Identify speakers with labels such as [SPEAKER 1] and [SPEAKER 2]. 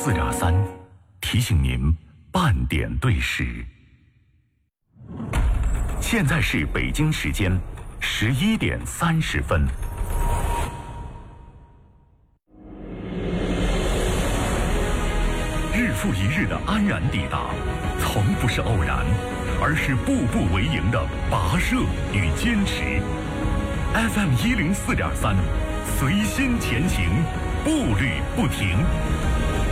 [SPEAKER 1] 104.3，提醒您半点对时。现在是北京时间11点30分。日复一日的安然抵达，从不是偶然，而是步步为营的跋涉与坚持。FM 104.3，随心前行，步履不停。